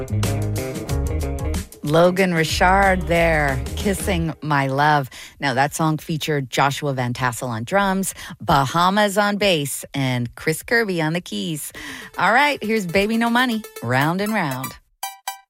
Logan Richard there, Kissing My Love. Now, that song featured Joshua Van Tassel on drums, Bahamas on bass, and Chris Kirby on the keys. All right, here's Baby No Money, Round and Round.